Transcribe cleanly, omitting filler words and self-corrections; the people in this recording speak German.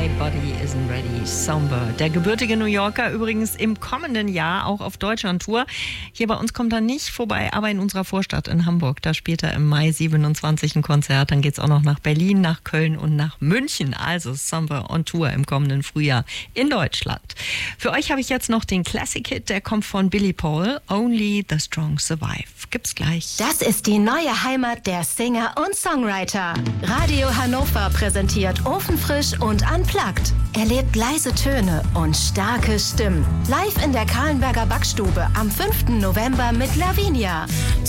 My Body Isn't Ready, Somber. Der gebürtige New Yorker übrigens im kommenden Jahr auch auf Deutschland-Tour. Hier bei uns kommt er nicht vorbei, aber in unserer Vorstadt in Hamburg. Da spielt er im Mai 27 ein Konzert. Dann geht es auch noch nach Berlin, nach Köln und nach München. Also Somber on Tour im kommenden Frühjahr in Deutschland. Für euch habe ich jetzt noch den Classic-Hit, der kommt von Billy Paul. Only the Strong Survive. Gibt's gleich. Das ist die neue Heimat der Singer und Songwriter. Radio Hannover präsentiert Ofenfrisch und Unplugged. Erlebt leise Töne und starke Stimmen. Live in der Kahlenberger Backstube am 5. November mit Lavinia.